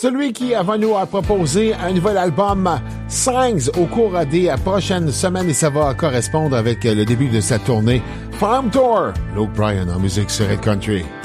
Celui qui, avant nous, a proposé un nouvel album Signs au cours des prochaines semaines et ça va correspondre avec le début de sa tournée Farm Tour. Luke Bryan en musique sur Red Country.